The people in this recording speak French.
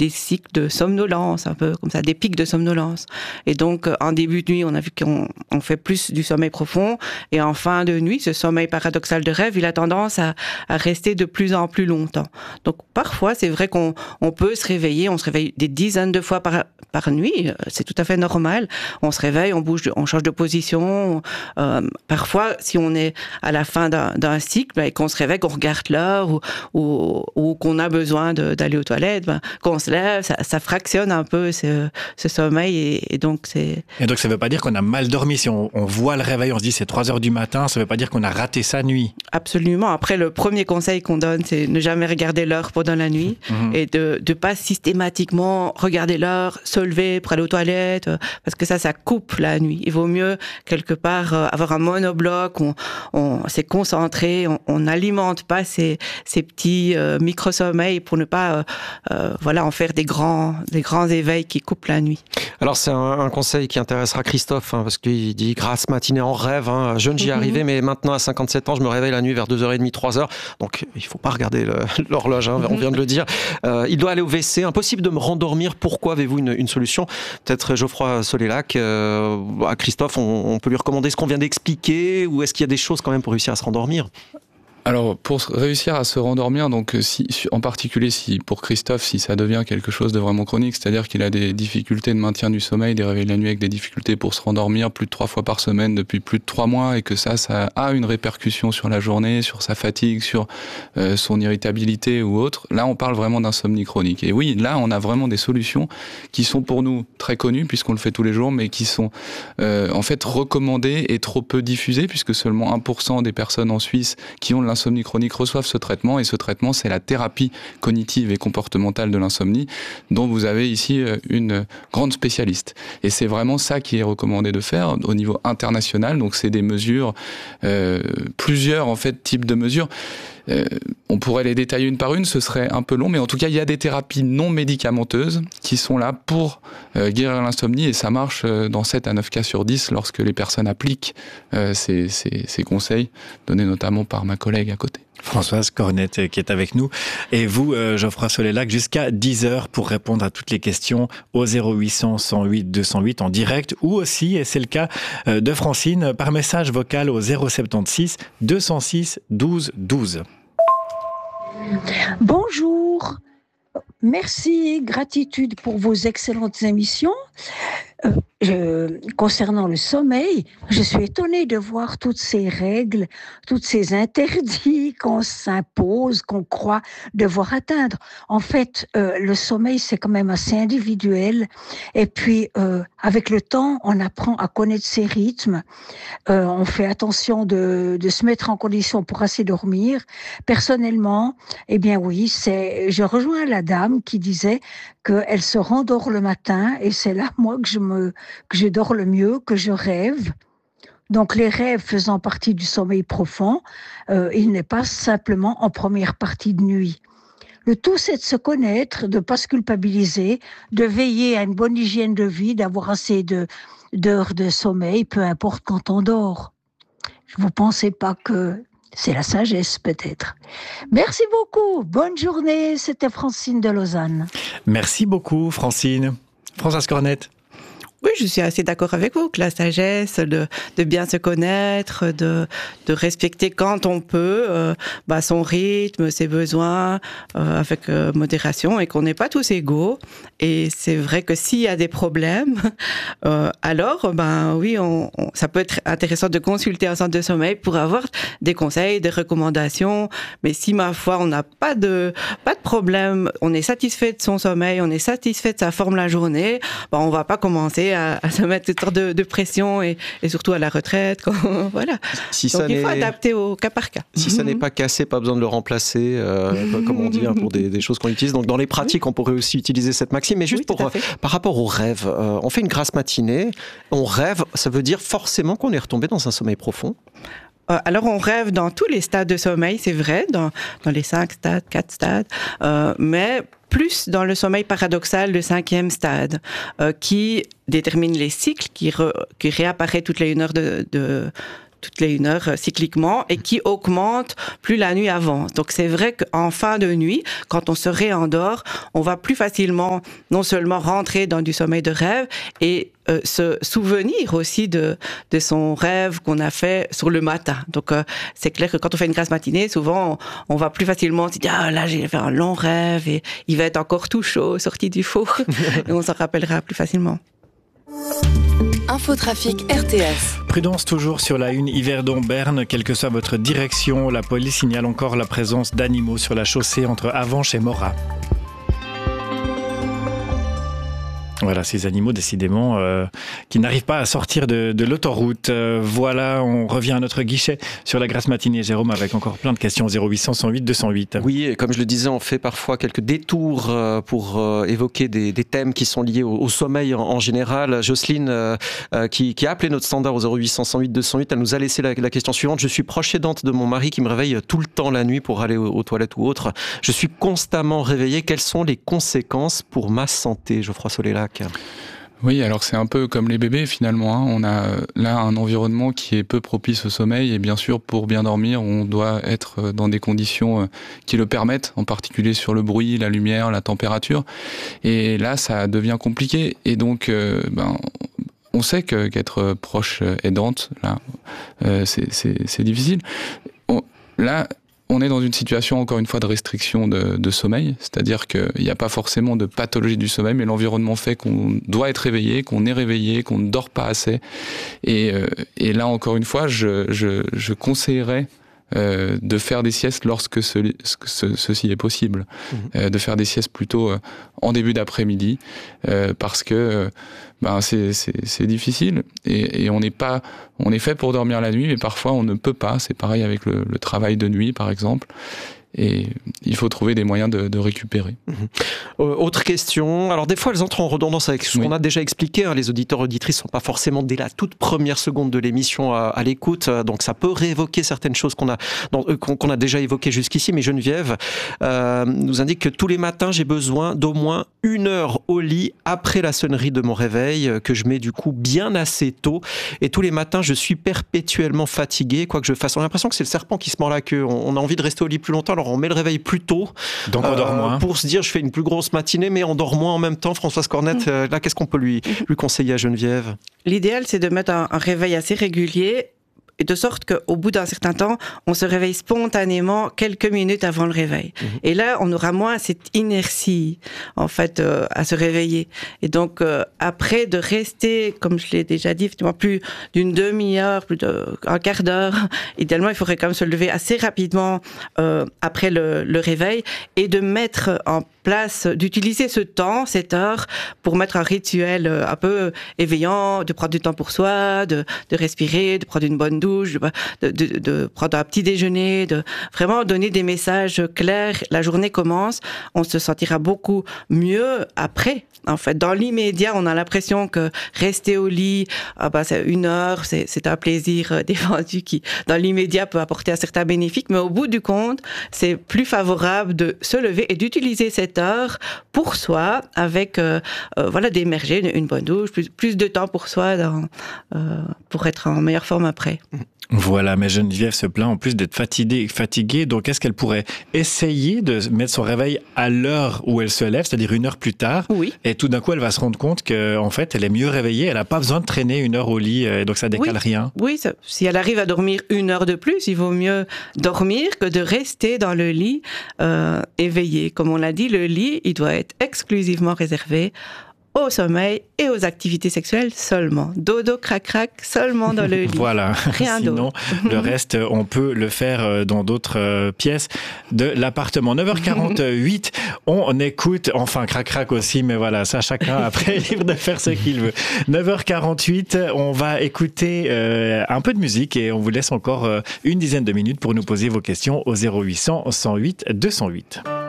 des cycles de somnolence, un peu comme ça, des pics de somnolence. Et donc, en début de nuit, on a vu qu'on fait plus du sommeil profond, et en fin de nuit, ce sommeil paradoxal de rêve, il a tendance à rester de plus en plus longtemps. Donc, parfois, c'est vrai qu'on peut se réveiller, on se réveille des dizaines de fois par nuit, c'est tout à fait normal. On se réveille, on bouge, on change de position. Parfois, si on est à la fin d'un cycle, et qu'on se réveille, qu'on regarde l'heure ou qu'on a besoin d'aller aux toilettes, qu'on se lève, ça fractionne un peu ce sommeil et donc c'est... Et donc ça ne veut pas dire qu'on a mal dormi. Si on voit le réveil, on se dit c'est 3 heures du matin, ça ne veut pas dire qu'on a raté sa nuit. Absolument. Après, le premier conseil qu'on donne, c'est ne jamais regarder l'heure pendant la nuit et de ne pas systématiquement regarder l'heure, se lever pour aller aux toilettes, parce que ça coupe la nuit. Il vaut mieux, quelque part, avoir un monobloc, on s'est concentré, on n'alimente pas ces petits micro-sommeils pour ne pas en faire des grands éveils qui coupent la nuit. Alors c'est un conseil qui intéressera Christophe, parce qu'il dit grasse matinée en rêve, jeune j'y arrivais, mais maintenant à 57 ans je me réveille la nuit vers 2h30, 3h, donc il ne faut pas regarder l'horloge, on vient de le dire. Il doit aller au WC, impossible de me rendormir, pourquoi avez-vous une solution? Peut-être Geoffroy Solélac, à Christophe, on peut lui recommander ce qu'on vient d'expliquer, ou est-ce qu'il y a des choses quand même pour réussir à se rendormir? Alors, pour réussir à se rendormir, donc en particulier pour Christophe, si ça devient quelque chose de vraiment chronique, c'est-à-dire qu'il a des difficultés de maintien du sommeil, des réveils de la nuit avec des difficultés pour se rendormir plus de 3 fois par semaine depuis plus de 3 mois, et que ça a une répercussion sur la journée, sur sa fatigue, sur son irritabilité ou autre, là on parle vraiment d'insomnie chronique. Et oui, là on a vraiment des solutions qui sont pour nous très connues, puisqu'on le fait tous les jours, mais qui sont en fait recommandées et trop peu diffusées, puisque seulement 1% des personnes en Suisse qui ont l'insomnie chronique reçoivent ce traitement, et ce traitement c'est la thérapie cognitive et comportementale de l'insomnie, dont vous avez ici une grande spécialiste. Et c'est vraiment ça qui est recommandé de faire au niveau international. Donc c'est des mesures, plusieurs en fait types de mesures. On pourrait les détailler une par une, ce serait un peu long, mais en tout cas il y a des thérapies non médicamenteuses qui sont là pour guérir l'insomnie, et ça marche dans 7 à 9 cas sur 10 lorsque les personnes appliquent ces conseils donnés notamment par ma collègue à côté. Françoise Cornette qui est avec nous. Et vous, Geoffroy Solélac, jusqu'à 10h pour répondre à toutes les questions au 0800 108 208 en direct, ou aussi, et c'est le cas de Francine, par message vocal au 076 206 12 12. Bonjour, merci, gratitude pour vos excellentes émissions. Concernant le sommeil, je suis étonnée de voir toutes ces règles, tous ces interdits qu'on s'impose, qu'on croit devoir atteindre. En fait, le sommeil, c'est quand même assez individuel. Et puis, avec le temps, on apprend à connaître ses rythmes. On fait attention de se mettre en condition pour assez dormir. Personnellement, eh bien oui, je rejoins la dame qui disait qu'elle se rendort le matin, et c'est là, moi, que je dors le mieux, que je rêve. Donc, les rêves faisant partie du sommeil profond, il n'est pas simplement en première partie de nuit. Le tout, c'est de se connaître, de ne pas se culpabiliser, de veiller à une bonne hygiène de vie, d'avoir assez d'heures de sommeil, peu importe quand on dort. Vous ne pensez pas que c'est la sagesse, peut-être. Merci beaucoup. Bonne journée. C'était Francine de Lausanne. Merci beaucoup, Francine. Françoise Cornette. Oui, je suis assez d'accord avec vous, que la sagesse, de bien se connaître, de respecter quand on peut son rythme, ses besoins, avec modération, et qu'on n'est pas tous égaux. Et c'est vrai que s'il y a des problèmes, alors oui, ça peut être intéressant de consulter un centre de sommeil pour avoir des conseils, des recommandations. Mais si, ma foi, on n'a pas de problème, on est satisfait de son sommeil, on est satisfait de sa forme la journée, on va pas commencer à se mettre toutes sortes de pression, et surtout à la retraite. Voilà. Donc il faut adapter au cas par cas. Si ça n'est pas cassé, pas besoin de le remplacer, comme on dit, pour des choses qu'on utilise. Donc dans les pratiques, on pourrait aussi utiliser cette maxime. Mais juste par rapport au rêve, on fait une grasse matinée, on rêve, ça veut dire forcément qu'on est retombé dans un sommeil profond? Alors, on rêve dans tous les stades de sommeil, c'est vrai, dans les 5 stades, 4 stades, mais plus dans le sommeil paradoxal, le 5e stade, qui détermine les cycles, qui réapparaît toutes les 1 heure toutes les 1 heure cycliquement et qui augmente plus la nuit avance. Donc c'est vrai qu'en fin de nuit, quand on se réendort, on va plus facilement non seulement rentrer dans du sommeil de rêve et se souvenir aussi de son rêve qu'on a fait sur le matin. Donc c'est clair que quand on fait une grasse matinée, souvent on va plus facilement se dire là j'ai fait un long rêve et il va être encore tout chaud sorti du four et on s'en rappellera plus facilement. Infotrafic RTS. Prudence toujours sur la 1 Yverdon-Berne, quelle que soit votre direction. La police signale encore la présence d'animaux sur la chaussée entre Avenches et Morat. Voilà, ces animaux décidément qui n'arrivent pas à sortir de l'autoroute. Voilà, on revient à notre guichet sur la grasse matinée, Jérôme, avec encore plein de questions. 0800 108 208. Oui, et comme je le disais, on fait parfois quelques détours pour évoquer des thèmes qui sont liés au sommeil en général. Jocelyne, qui a appelé notre standard au 0800 108 208, elle nous a laissé la question suivante. Je suis proche aidante de mon mari qui me réveille tout le temps la nuit pour aller aux toilettes ou autre. Je suis constamment réveillée. Quelles sont les conséquences pour ma santé, Geoffroy Solélac? Oui, alors c'est un peu comme les bébés finalement, hein. On a là un environnement qui est peu propice au sommeil et bien sûr pour bien dormir, on doit être dans des conditions qui le permettent, en particulier sur le bruit, la lumière, la température. Et là, ça devient compliqué et donc on sait qu'être proche aidante, là, c'est difficile. Là, on est dans une situation, encore une fois, de restriction de sommeil, c'est-à-dire qu'il n'y a pas forcément de pathologie du sommeil, mais l'environnement fait qu'on doit être réveillé, qu'on est réveillé, qu'on ne dort pas assez. Et là, encore une fois, je conseillerais de faire des siestes lorsque ceci est possible. De faire des siestes plutôt en début d'après-midi, parce que c'est difficile et on est fait pour dormir la nuit, mais parfois on ne peut pas. C'est pareil avec le travail de nuit, par exemple. Et il faut trouver des moyens de récupérer. Autre question. Alors des fois, elles entrent en redondance avec ce qu'on a déjà expliqué. Hein. Les auditeurs auditrices sont pas forcément dès la toute première seconde de l'émission à l'écoute, donc ça peut réévoquer certaines choses qu'on a déjà évoquées jusqu'ici. Mais Geneviève nous indique que tous les matins, j'ai besoin d'au moins 1 heure au lit après la sonnerie de mon réveil, que je mets du coup bien assez tôt. Et tous les matins, je suis perpétuellement fatigué, quoi que je fasse. On a l'impression que c'est le serpent qui se mord la queue. On a envie de rester au lit plus longtemps. Alors on met le réveil plus tôt, donc on dort moins. Pour se dire je fais une plus grosse matinée, mais on dort moins en même temps. Françoise Cornette, là qu'est-ce qu'on peut lui conseiller à Geneviève? L'idéal c'est de mettre un réveil assez régulier, et de sorte qu'au bout d'un certain temps, on se réveille spontanément quelques minutes avant le réveil. Et là, on aura moins cette inertie, en fait, à se réveiller. Et donc, après, de rester, comme je l'ai déjà dit, plus d'une demi-heure, plus d'un quart d'heure, idéalement, il faudrait quand même se lever assez rapidement après le réveil et de mettre en place, d'utiliser ce temps, cette heure, pour mettre un rituel un peu éveillant, de prendre du temps pour soi, de respirer, de prendre une bonne douche, de prendre un petit déjeuner, de vraiment donner des messages clairs. La journée commence, on se sentira beaucoup mieux après. En fait, dans l'immédiat, on a l'impression que rester au lit, c'est 1 heure, c'est un plaisir défendu qui, dans l'immédiat, peut apporter un certain bénéfice. Mais au bout du compte, c'est plus favorable de se lever et d'utiliser cette heure pour soi, avec d'émerger une bonne douche, plus de temps pour soi, pour être en meilleure forme après. Voilà, mais Geneviève se plaint en plus d'être fatiguée. Donc, est-ce qu'elle pourrait essayer de mettre son réveil à l'heure où elle se lève, c'est-à-dire 1 heure plus tard? Oui. Et tout d'un coup, elle va se rendre compte qu'en fait, elle est mieux réveillée. Elle n'a pas besoin de traîner 1 heure au lit, et donc ça décale rien. Oui, si elle arrive à dormir 1 heure de plus, il vaut mieux dormir que de rester dans le lit éveillé. Comme on l'a dit, le lit, il doit être exclusivement réservé au sommeil et aux activités sexuelles seulement. Dodo, crac-crac, seulement dans le lit. Voilà. Rien Sinon, le reste, on peut le faire dans d'autres pièces de l'appartement. 9h48, on écoute, enfin crac-crac aussi, mais voilà, ça chacun après est libre de faire ce qu'il veut. 9h48, on va écouter un peu de musique et on vous laisse encore une dizaine de minutes pour nous poser vos questions au 0800 108 208.